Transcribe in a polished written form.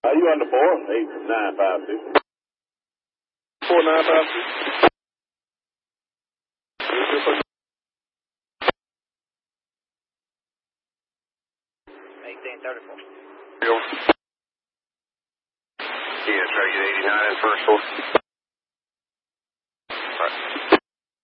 Are you on the 4? 8, 9, 5, 6. 4, 9, 5, 6. 1834. Yes, sir. You 89 in first floor.